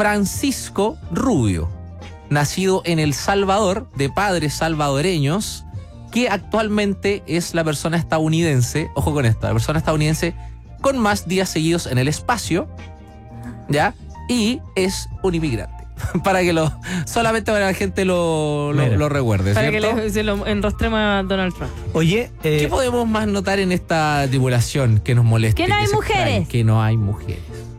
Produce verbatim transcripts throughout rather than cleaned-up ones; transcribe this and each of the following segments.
Francisco Rubio, nacido en El Salvador, de padres salvadoreños, que actualmente es la persona estadounidense, ojo con esto, la persona estadounidense con más días seguidos en el espacio, ¿ya? Y es un inmigrante. Para que lo, solamente para que la gente lo, lo, lo recuerde, para ¿cierto? que le, se lo enrostremos a Donald Trump. Oye, eh, ¿qué podemos más notar en esta tribulación que nos molesta? Que no hay mujeres. Que no hay mujeres.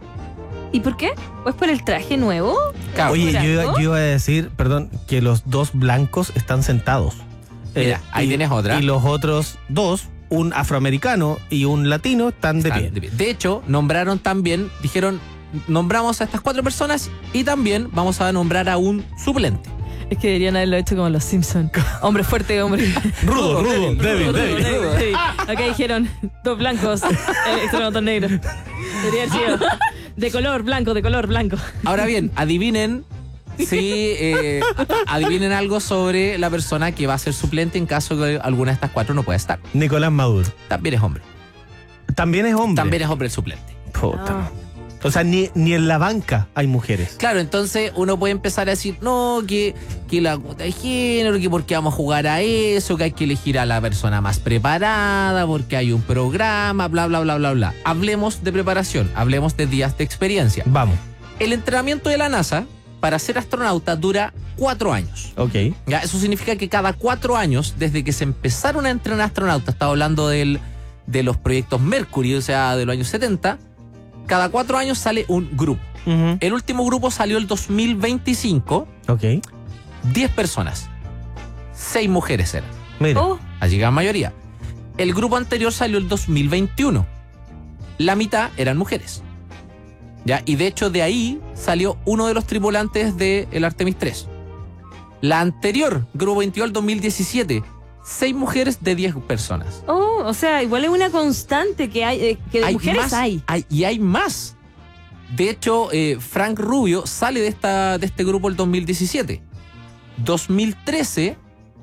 ¿Y por qué? ¿Pues por el traje nuevo? Claro. oye, yo, ¿por iba- algo? yo iba a decir, perdón, que los dos blancos están sentados. Mira, Eh, ahí y- tienes otra. Y los otros dos, un afroamericano y un latino, están de Están pie. de pie. De hecho, nombraron también, dijeron, nombramos a estas cuatro personas y también vamos a nombrar a un suplente. Es que deberían haberlo hecho como los Simpsons. Hombre fuerte, hombre. Rudo, rudo, débil, Rudo, débil. débil, débil. Acá dijeron dos blancos, el extremo dos negros. Debería haber sido de color blanco, de color blanco. Ahora bien, adivinen si eh, adivinen algo sobre la persona que va a ser suplente en caso que alguna de estas cuatro no pueda estar. Nicolás Maduro. También es hombre. También es hombre. También es hombre el suplente. Puta. Ah. O sea, ni, ni en la banca hay mujeres. Claro, entonces uno puede empezar a decir, no, que, que la cuota de género, que porque vamos a jugar a eso, que hay que elegir a la persona más preparada, porque hay un programa, bla, bla, bla, bla, bla. Hablemos de preparación, hablemos de días de experiencia. Vamos. El entrenamiento de la NASA para ser astronauta dura cuatro años. Ok. ¿Ya? Eso significa que cada cuatro años, desde que se empezaron a entrenar astronautas, estaba hablando del, de los proyectos Mercury, o sea, de los años setenta, cada cuatro años sale un grupo. Ujú. El último grupo salió el dos mil veinticinco, Ok. diez personas, seis mujeres eran, Mira. Oh, allí la mayoría. El grupo anterior salió el dos mil veintiuno, la mitad eran mujeres. ¿Ya? Y de hecho de ahí salió uno de los tripulantes del Artemis tres. La anterior, grupo veintidós, el dos mil diecisiete, seis mujeres de diez personas. oh, o sea, igual es una constante que hay, eh, que de mujeres más, hay. Y hay más. De hecho, eh, Frank Rubio sale de, esta, de este grupo el dos mil diecisiete. dos mil trece,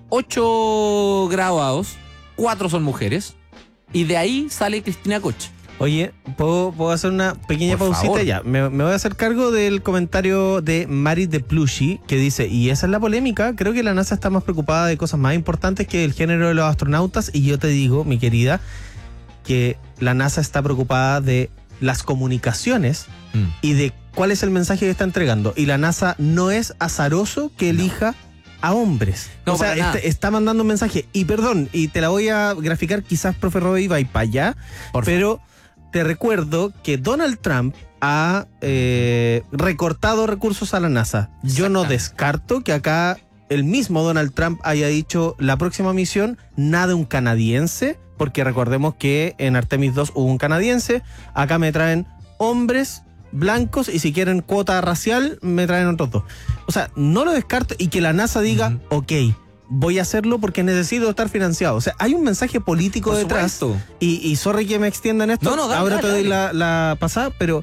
ocho graduados, cuatro son mujeres. Y de ahí sale Cristina Koch. Oye, ¿puedo, puedo hacer una pequeña Por pausita favor. ya? Me, me voy a hacer cargo del comentario de Mari de Plushi, que dice, y esa es la polémica, creo que la NASA está más preocupada de cosas más importantes que el género de los astronautas, y yo te digo, mi querida, que la NASA está preocupada de las comunicaciones Mm. y de cuál es el mensaje que está entregando. Y la NASA no es azaroso que elija a hombres. No, o sea, para nada. este- está mandando un mensaje. Y perdón, y te la voy a graficar, quizás, profe Roy, va y para allá, Por pero te recuerdo que Donald Trump ha eh, recortado recursos a la NASA. Yo no Exactamente. descarto que acá el mismo Donald Trump haya dicho la próxima misión, nada un canadiense, porque recordemos que en Artemis dos hubo un canadiense, acá me traen hombres blancos y si quieren cuota racial me traen otros dos. O sea, no lo descarto y que la NASA diga, Ujú. ok, voy a hacerlo porque necesito estar financiado. O sea, hay un mensaje político Por detrás. supuesto. Y, y sorry que me extienda en esto, No, no, dale, ahora dale, te doy dale. la, la pasada, pero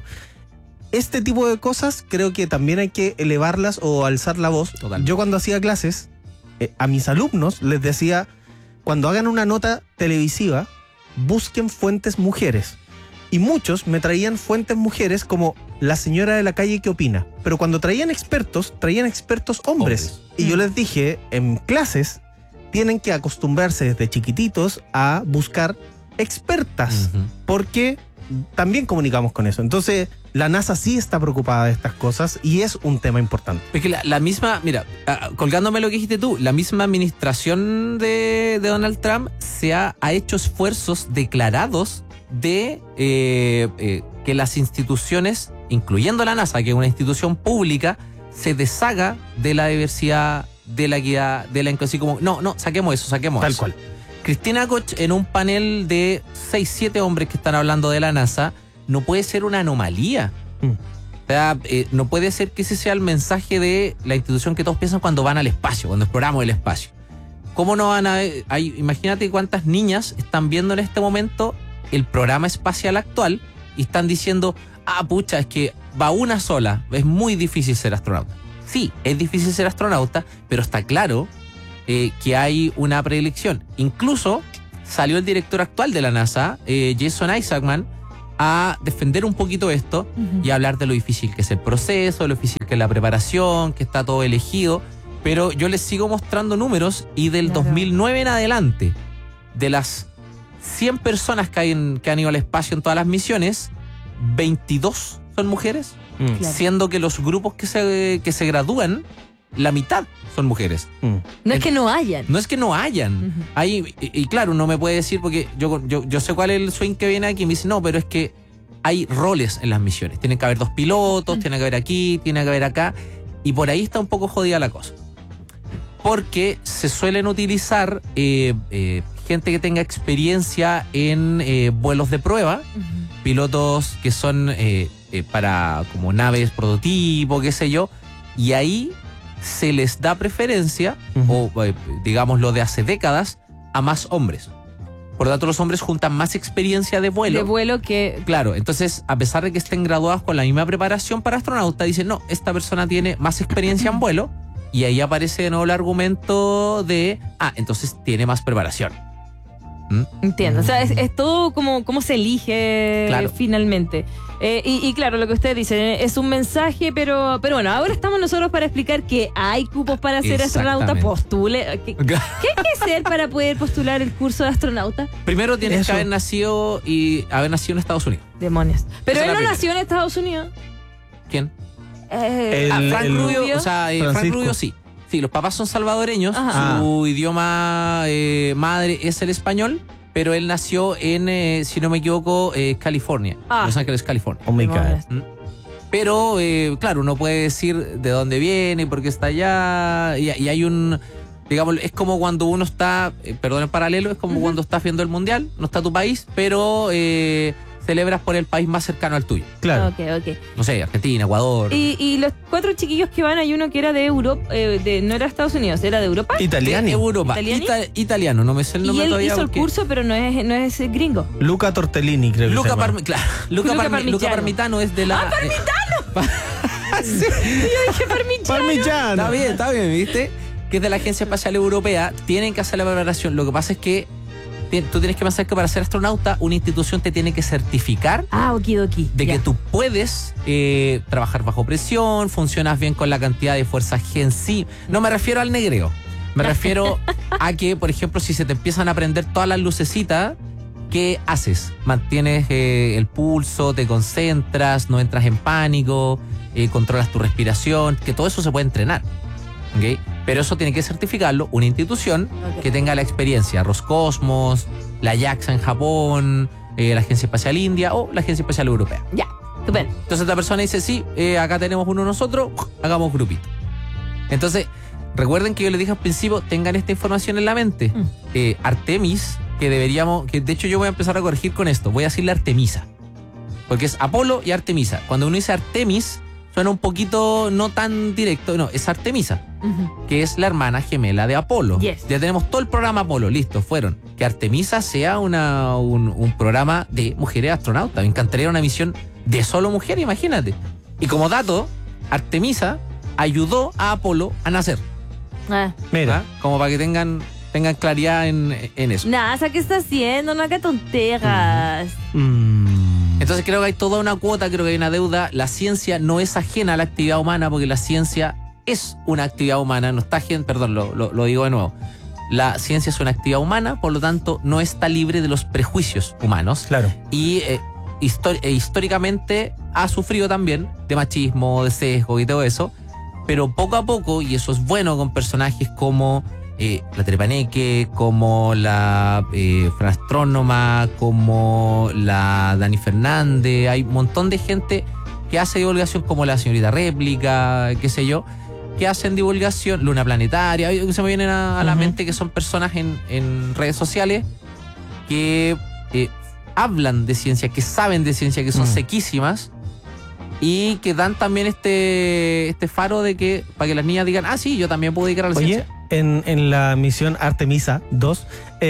este tipo de cosas creo que también hay que elevarlas o alzar la voz. Totalmente. Yo cuando hacía clases, eh, a mis alumnos les decía, cuando hagan una nota televisiva, busquen fuentes mujeres. Y muchos me traían fuentes mujeres como la señora de la calle que opina. Pero cuando traían expertos, traían expertos hombres. Hombres. Y yo les dije, en clases, tienen que acostumbrarse desde chiquititos a buscar expertas. Ujú. Porque también comunicamos con eso. Entonces, la NASA sí está preocupada de estas cosas y es un tema importante. Es que la, la misma, mira, ah, colgándome lo que dijiste tú, la misma administración de, de Donald Trump se ha, ha hecho esfuerzos declarados de eh, eh, que las instituciones, incluyendo la NASA, que es una institución pública, se deshaga de la diversidad, de la equidad, de la inclusión. Como, no, no, saquemos eso, saquemos Tal eso. cual. Cristina Koch, en un panel de seis, siete hombres que están hablando de la NASA, no puede ser una anomalía. Mm. O sea, eh, no puede ser que ese sea el mensaje de la institución que todos piensan cuando van al espacio, cuando exploramos el espacio. ¿Cómo no van a ver? Hay, imagínate cuántas niñas están viendo en este momento el programa espacial actual y están diciendo, ah, pucha, es que va una sola, es muy difícil ser astronauta. Sí, es difícil ser astronauta, pero está claro eh, que hay una preelección. Incluso salió el director actual de la NASA, eh, Jason Isaacman, a defender un poquito esto uh-huh. y a hablar de lo difícil que es el proceso, de lo difícil que es la preparación, que está todo elegido. Pero yo les sigo mostrando números y del claro. dos mil nueve en adelante, de las cien personas que, hay en, que han ido al espacio en todas las misiones, veintidós son mujeres, mm. claro. siendo que los grupos que se, que se gradúan, la mitad son mujeres. Mm. No es que no hayan. No es que no hayan. Uh-huh. Hay, y, y claro, uno me puede decir, porque yo, yo, yo sé cuál es el swing que viene aquí, y me dice, no, pero es que hay roles en las misiones. Tienen que haber dos pilotos, uh-huh. tiene que haber aquí, tiene que haber acá, y por ahí está un poco jodida la cosa. Porque se suelen utilizar eh, eh, gente que tenga experiencia en eh, vuelos de prueba, uh-huh. pilotos que son eh, eh, para como naves prototipo, qué sé yo, y ahí se les da preferencia, uh-huh. o eh, digamos lo de hace décadas, a más hombres. Por lo tanto, los hombres juntan más experiencia de vuelo. De vuelo que... Claro, entonces, a pesar de que estén graduados con la misma preparación para astronauta, dicen, no, esta persona tiene más experiencia en vuelo, y ahí aparece de nuevo el argumento de, ah, entonces tiene más preparación. ¿Mm? Entiendo, o sea, es, es todo como, como se elige claro. finalmente. Eh, y, y claro, lo que usted dice es un mensaje, pero, pero bueno, ahora estamos nosotros para explicar que hay cupos para ser astronauta. Postule. ¿Qué, ¿Qué hay que hacer para poder postular el curso de astronauta? Primero tienes Eso. que haber nacido y haber nacido en Estados Unidos. Demonios. Pero él no nació en Estados Unidos. ¿Quién? Eh, el, ah, Frank el, Rubio, o sea, eh, Frank Rubio sí. Sí, los papás son salvadoreños, Ajá. su ah. idioma eh, madre es el español, pero él nació en, eh, si no me equivoco, eh, California, ah. Los Ángeles, California. Oh my God. ¿Mm? Pero, eh, claro, uno puede decir de dónde viene, por qué está allá, y, y hay un, digamos, es como cuando uno está, eh, perdón en paralelo, es como uh-huh. cuando estás viendo el mundial, no está tu país, pero... Eh, celebras por el país más cercano al tuyo. Claro. Ok, ok. No sé, Argentina, Ecuador. Y, y los cuatro chiquillos que van, hay uno que era de Europa, eh, de, no era Estados Unidos, era de Europa. Italiano. De Europa. Ita, italiano, no me sé el nombre todavía. Y él todavía hizo porque... el curso, pero no es, no es gringo. Luca Tortellini, creo que Luca se llama. Parmi, claro. Luca, Luca, Parmi, Luca Parmitano es de la... ¡Ah, Parmitano! Eh, sí. Yo dije Parmigiano. Parmigiano. Está bien, está bien, ¿viste? Que es de la Agencia Espacial Europea. Tienen que hacer la preparación. Lo que pasa es que tú tienes que pensar que para ser astronauta una institución te tiene que certificar ah, okidoki, de ya. que tú puedes eh, trabajar bajo presión, funcionas bien con la cantidad de fuerza G en sí. No me refiero al negreo, me refiero a que, por ejemplo, si se te empiezan a prender todas las lucecitas, ¿qué haces? Mantienes eh, el pulso, te concentras, no entras en pánico, eh, controlas tu respiración, que todo eso se puede entrenar. ¿Okay? Pero eso tiene que certificarlo una institución okay. que tenga la experiencia, Roscosmos, la JAXA en Japón, eh, la Agencia Espacial India o la Agencia Espacial Europea. Ya, estupendo. Entonces la persona dice, sí, eh, acá tenemos uno nosotros, hagamos grupito. Entonces, recuerden que yo les dije al principio, tengan esta información en la mente. Mm. Eh, Artemis, que deberíamos, que de hecho yo voy a empezar a corregir con esto, voy a decirle Artemisa, porque es Apolo y Artemisa. Cuando uno dice Artemis, suena un poquito no tan directo, no, es Artemisa, uh-huh. que es la hermana gemela de Apolo. Yes. Ya tenemos todo el programa Apolo, listo, fueron. Que Artemisa sea una, un, un programa de mujeres astronautas. Me encantaría una misión de solo mujeres, imagínate. Y como dato, Artemisa ayudó a Apolo a nacer. Ah. Mira. ¿Ah? Como para que tengan, tengan claridad en, en eso. NASA, ¿qué está haciendo? No haga tonteras. Mm. Mm. Entonces creo que hay toda una cuota, creo que hay una deuda. La ciencia no es ajena a la actividad humana porque la ciencia es una actividad humana. No está ajena, perdón, lo, lo, lo digo de nuevo. La ciencia es una actividad humana, por lo tanto no está libre de los prejuicios humanos. Claro. Y eh, histori- eh, históricamente ha sufrido también de machismo, de sesgo y todo eso. Pero poco a poco, y eso es bueno con personajes como... Eh, la Trepaneque, como la eh, Fran Astrónoma, como la Dani Fernández. Hay un montón de gente que hace divulgación, como la señorita Réplica, qué sé yo, que hacen divulgación, Luna Planetaria, que se me vienen a, a la uh-huh. mente, que son personas en, en redes sociales que eh, hablan de ciencia, que saben de ciencia, que son uh-huh. sequísimas y que dan también este, este faro de que, para que las niñas digan, ah, sí, yo también puedo dedicar a la Oye, ciencia. En, en la misión Artemisa dos,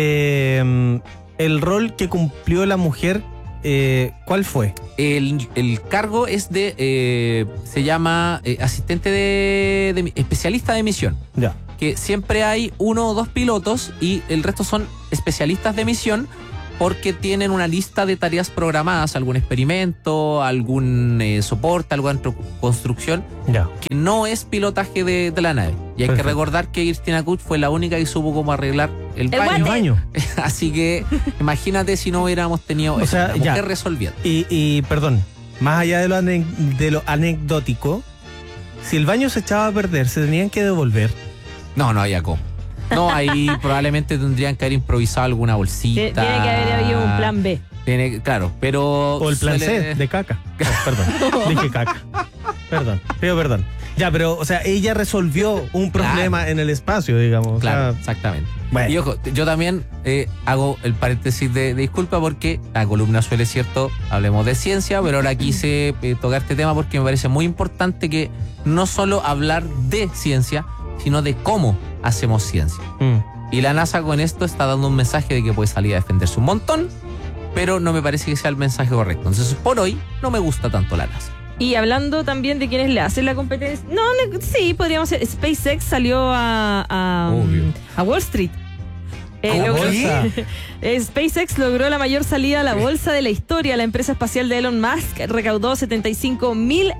eh, el rol que cumplió la mujer, eh, ¿cuál fue? El, el cargo es de, eh, se llama eh, asistente de, de, especialista de misión. Ya. Que siempre hay uno o dos pilotos y el resto son especialistas de misión, porque tienen una lista de tareas programadas, algún experimento, algún eh, soporte, alguna construcción, Ya. que no es pilotaje de, de la nave. Y hay Perfecto. que recordar que Christina Koch fue la única que supo cómo arreglar el El baño. guate. Baño. Así que imagínate si no hubiéramos tenido O eso, sea, la ya. mujer resolviendo. Y, y, perdón, más allá de lo, ane- de lo anecdótico, si el baño se echaba a perder, se tenían que devolver. No, no había cómo. No, ahí probablemente tendrían que haber improvisado alguna bolsita. Tiene tiene que haber habido un plan B. Tiene, claro, pero... O el plan suele- C, de caca. Oh, perdón, dije caca. Perdón, pido perdón. Ya, pero, o sea, ella resolvió un problema Claro. en el espacio, digamos. o Claro, sea, exactamente. bueno. Y ojo, yo también eh, hago el paréntesis de, de disculpa porque la columna suele, cierto, hablemos de ciencia, pero ahora quise eh, tocar este tema porque me parece muy importante que no solo hablar de ciencia, sino de cómo hacemos ciencia. Mm. Y la NASA con esto está dando un mensaje de que puede salir a defenderse un montón, pero no me parece que sea el mensaje correcto. Entonces, por hoy, no me gusta tanto la NASA. Y hablando también de quienes le hacen la competencia. No, le- sí, podríamos ser. SpaceX salió a, a, Obvio. a Wall Street. Eh, ¿A la logró- bolsa? Eh, SpaceX logró la mayor salida a la bolsa de la historia. La empresa espacial de Elon Musk recaudó setenta y cinco mil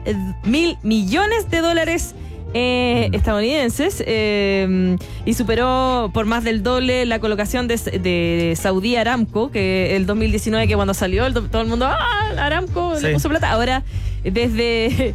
millones de dólares eh, estadounidenses eh, y superó por más del doble la colocación de, de Saudi Aramco, que el dos mil diecinueve, que cuando salió el- todo el mundo, ¡ah, Aramco le Sí. puso plata! Ahora, desde...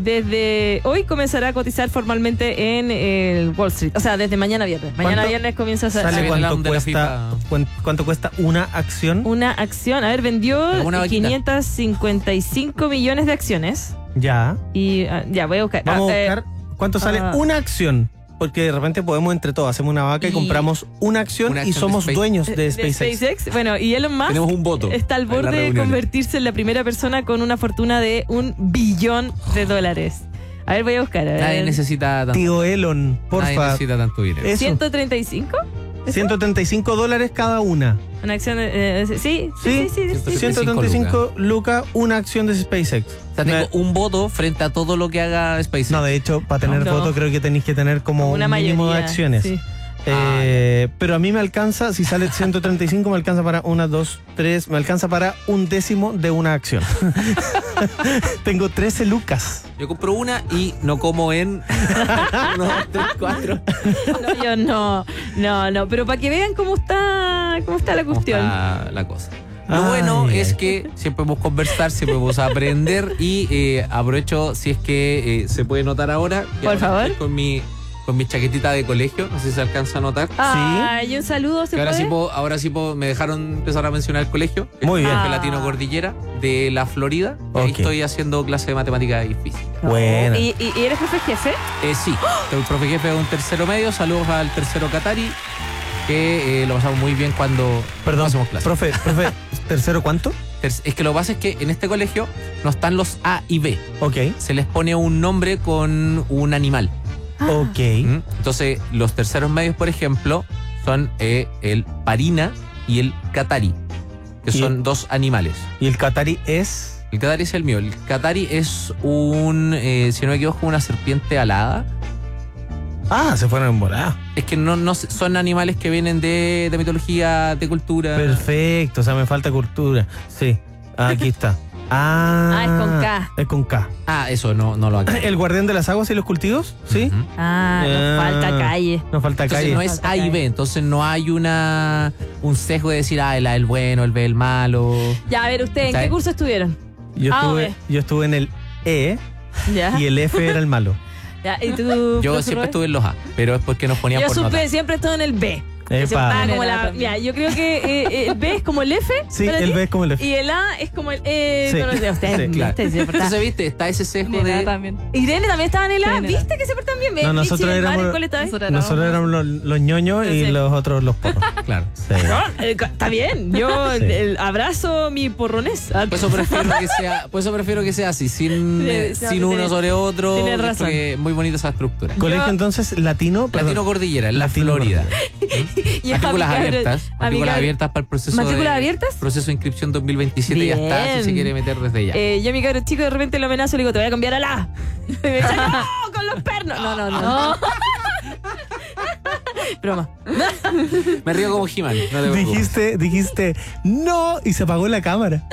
Desde hoy comenzará a cotizar formalmente en el Wall Street. O sea, desde mañana viernes. Mañana ¿Cuánto viernes comienza a ¿Sale viene salir la cuánto de la cuesta, FIFA. cuán- cuánto cuesta una acción? una acción. A ver, vendió Pero una vaquita. quinientos cincuenta y cinco millones de acciones. Ya. Y ah, ya, voy a buscar. Vamos Ah, a eh, buscar cuánto sale ah. una acción. Porque de repente podemos entre todos, hacemos una vaca y, Y- compramos una acción, Una y acción de somos Space- dueños de de SpaceX. SpaceX. Bueno, y Elon Musk Tenemos un voto. está al en las borde de reuniones. convertirse en la primera persona con una fortuna de un billón de dólares. A ver, voy a buscar. A ver. Nadie necesita tanto, Tío Elon, nadie porfa. necesita tanto dinero. Eso. ¿ciento treinta y cinco? ciento treinta y cinco dólares cada una. Una acción de... eh, sí, sí, sí, sí, sí, sí. ciento treinta y cinco lucas, una acción de SpaceX. O sea, tengo un voto frente a todo lo que haga SpaceX. No, de hecho, para tener No. voto creo que tenéis que tener como Una un mínimo mayoría, de acciones. sí. Eh, pero a mí me alcanza, si sale ciento treinta y cinco, me alcanza para una, dos, tres, me alcanza para un décimo de una acción. Tengo trece lucas. Yo compro una y no como en uno, dos, tres, cuatro. No, yo no, no, no. Pero para que vean cómo está, cómo está la ¿Cómo cuestión. está la cosa? Lo Ay, bueno ay. es que siempre podemos conversar, siempre podemos aprender y eh, aprovecho, si es que eh, se puede notar ahora, que Por ahora favor. estoy con mi con mi chaquetita de colegio, no sé si se alcanza a notar. Ay, un saludo, ¿se Que ahora puede? sí, puedo, ahora sí puedo, me dejaron empezar a mencionar el colegio. el Muy bien. Colegio Ah. Latino Cordillera de la Florida. Y ahí Ok. estoy haciendo clase de matemática y física. Buena. ¿Y, y, y eres profe jefe? Eh, sí, el profe jefe de un tercero medio. Saludos al tercero Catari, que eh, lo pasamos muy bien cuando Perdón, hacemos clases. profe, profe, ¿tercero cuánto? Ter- Es que lo que pasa es que en este colegio no están los A y B. Ok, Se les pone un nombre con un animal. ok. ¿Mm? Entonces, los terceros medios, por ejemplo, son eh, el parina y el catari, que Y- son dos animales. ¿Y el Qatari es? El catari es el mío. El catari es un, eh, si no me equivoco, una serpiente alada. Ah, se fueron en volada. Es que no, no sé, son animales que vienen de, de mitología, de cultura. Perfecto, o sea, me falta cultura. Sí, aquí está. Ah, Ah, es con K. Es con K. Ah, eso no, no lo acá. ¿El guardián de las aguas y los cultivos? Sí. Ujú. Ah, nos Ah. falta calle. Nos falta Entonces calle. no es A y B, entonces no hay una un sesgo de decir, ah, el A el bueno, el B el malo. Ya, a ver, ¿ustedes en ¿Está qué bien? curso estuvieron? Yo Ah, estuve, ok. yo estuve en el E Ya. y el F era el malo. Ya, ¿y tú, Yo profesor siempre Robert? estuve en los A, pero es porque nos ponían Yo por supe, nota. siempre estuve en el B. Epa. Siempre estaba como Era la- también. mira, yo creo que eh, el B es como el F. Sí, para el ti, B es como el F. Y el A es como el E. Sí. con los de ustedes. Sí, claro. ¿viste? Siempre está- Entonces, viste, está ese sesgo De nada de... también. Irene también estaba en el A. Sí, en el A. ¿Viste que siempre también? No, nosotros éramos- Nosotros Nosotros éramos los, los ñoños y Sí. los otros los porros. Claro. Sí. No, eh, está bien. Yo Sí. el- abrazo mi porronés. Ah, Por eso prefiero que sea, por eso prefiero que sea así, sin, Sí, eh, sí, sin no, uno tienes- sobre otro. tienes que razón. fue muy bonita esa estructura. Colegio Yo- entonces latino. perdón. Latino Cordillera, en la Latino Florida. y a Matrículas mi cabro- abiertas. a mi Matrículas cabro- abiertas para el proceso ¿Matrículas de, abiertas? proceso de inscripción dos mil veintisiete. Ya está, si Bien. se quiere meter desde ya. Eh, yo a mi cabro chico de repente lo amenazo y le digo, te voy a cambiar al A. Y me dice, no, con los pernos. No, no, no. Broma. Me río como He-Man. No te preocupes. Dijiste, dijiste, no, y se apagó la cámara.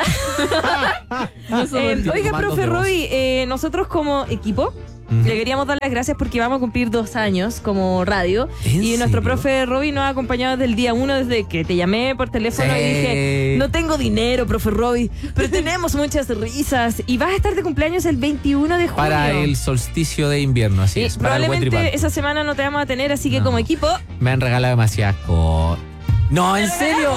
Eh, oiga, Comandos profe de voz. Roby, eh, nosotros como equipo Ujú. le queríamos dar las gracias porque vamos a cumplir dos años como radio. ¿En Y nuestro serio? profe Roby nos ha acompañado desde el día uno, desde que te llamé por teléfono Sí. y dije, no tengo dinero, profe Roby, pero tenemos muchas risas. Y vas a estar de cumpleaños el veintiuno de junio. Para el solsticio de invierno, así Y es. Para el buen tripal. probablemente esa semana no te vamos a tener, así que No. como equipo, Me han regalado demasiadas cosas. No, ¿en serio?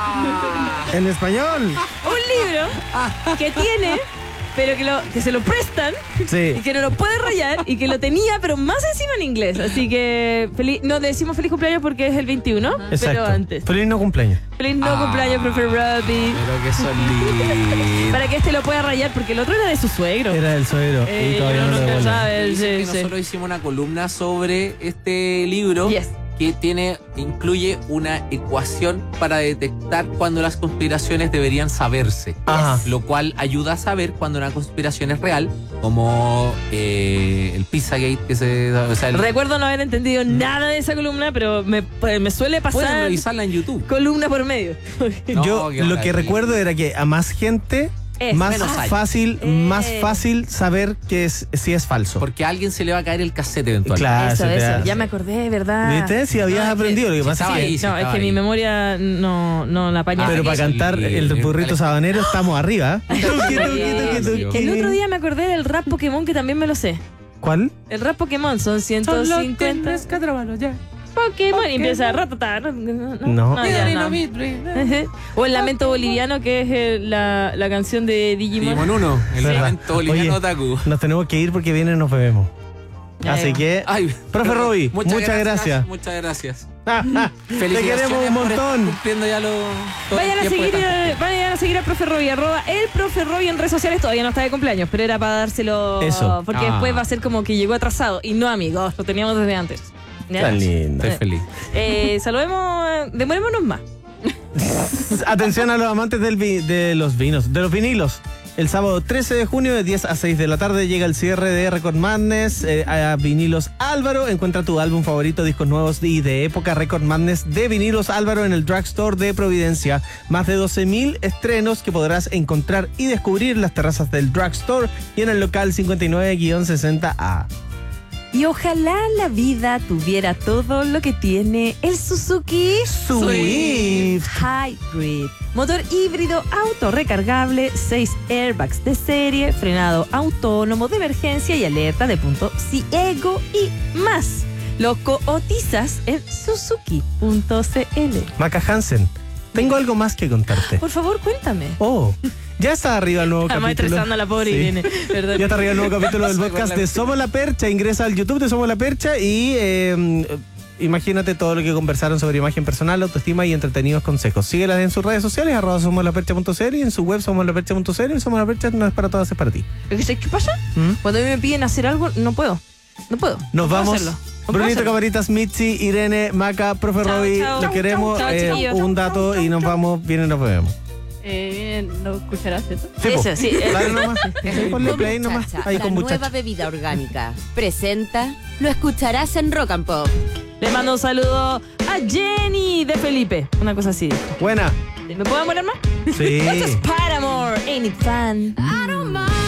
Ah. En español. un libro que tiene, pero que, lo, que se lo prestan Sí. y que no lo puede rayar y que lo tenía, pero más encima en inglés. Así que feliz, no le decimos feliz cumpleaños porque es el veintiuno, Exacto. pero antes. Feliz no cumpleaños. Feliz no Ah. cumpleaños, profe Roby. Pero que son lindos. Para que este lo pueda rayar porque el otro era de su suegro. Era el suegro. Eh, y todavía yo no lo nunca devuelven. sabe, Dice sí, que sí. nosotros hicimos una columna sobre este libro Yes. que tiene, incluye una ecuación para detectar cuando las conspiraciones deberían saberse. Ajá. Lo cual ayuda a saber cuando una conspiración es real, como eh, el Pizzagate, que se. O sea, el, Recuerdo no haber entendido nada de esa columna, pero me, pues, me suele pueden pasar revisarla en YouTube. columna por medio. No, Yo qué lo que maravilla. recuerdo era que a más gente, Es, más menos hay. fácil, Eh. más fácil saber que es, si es falso. Porque a alguien se le va a caer el cassette eventualmente. Claro, Eso, se te eso. hace. Ya me acordé, ¿verdad? ¿Viste? Si habías No, es que- aprendido. Lo que sí pasa estaba es que. ahí. sí, No, es estaba que mi ahí. memoria no, no la apaña. Ah, Pero para eso, cantar y- el y- burrito el- sabanero estamos arriba. ¿eh? Tuki, tuki, tuki, tuki. El otro día me acordé del rap Pokémon que también me lo sé. ¿Cuál? El rap Pokémon son ciento cincuenta Pokémon y empieza ratata. No, No. ya no. O el lamento boliviano que es el- la, la canción de Digimon. Digimon uno, el Verdad. momento boliviano Oye, otaku. Nos tenemos que ir porque viene y nos bebemos. Ya, Así ya. que, Ay, profe perdón. Roby, muchas gracias. Muchas gracias. te Felicitaciones queremos un por montón. Cumpliendo ya lo, todo Vayan el a, tiempo seguir, de tanto eh, tiempo. vayan a seguir al profe Roby, arroba el profe Roby en redes sociales. Todavía no está de cumpleaños, pero era para dárselo. Eso. Porque Ah. después va a ser como que llegó atrasado. Y no, amigos, lo teníamos desde antes. ¿Ya? Tan linda. Estoy feliz. Eh, saludemos, eh, demorémonos más. Atención a los amantes del vi- de los vinos, de los vinilos. El sábado trece de junio de diez a seis de la tarde llega el cierre de Record Madness eh, a Vinilos Álvaro. Encuentra tu álbum favorito, discos nuevos y de época. Record Madness de Vinilos Álvaro en el Drugstore de Providencia. Más de doce mil estrenos que podrás encontrar y descubrir en las terrazas del Drugstore y en el local cincuenta y nueve sesenta A. Y ojalá la vida tuviera todo lo que tiene el Suzuki Swift. Hybrid. Motor híbrido autorrecargable, seis airbags de serie, frenado autónomo de emergencia y alerta de punto ciego y más. Lo cotizas en suzuki punto cl. Maca Hansen, tengo algo más que contarte. Por favor, cuéntame. Oh, ya está arriba el nuevo Estamos capítulo. estresando a la pobre Sí. Irene. Perdón. Ya está arriba el nuevo capítulo del Soy podcast buena. de Somos la Percha. Ingresa al YouTube de Somos la Percha y eh, imagínate todo lo que conversaron sobre imagen personal, autoestima y entretenidos consejos. Síguelas en sus redes sociales, arroba somoslapercha.cl y en su web somoslapercha.cl. Y Somos la Percha no es para todas, es para ti. ¿Qué pasa? ¿Mm? Cuando a mí me piden hacer algo, no puedo. No puedo. Nos No puedo vamos. hacerlo. No puedo Brunito hacerlo. Camaritas, Mitzi, Irene, Maca, profe Chao, Roby, chao. los Chao, queremos. chao, eh, chiquillos. un dato y nos vamos. Viene, nos vemos. Eh, ¿no escucharás eso? Sí, po. Eso, sí, eh. Dale nomás. Sí, ponle play nomás. Muchacha, Ahí la con nueva muchachos. bebida orgánica presenta Lo escucharás en Rock and Pop. Le mando un saludo a Jenny de Felipe. Una cosa así. Buena. ¿Me puedo poner más? Sí. Esto es Paramore, Ain't It Fun.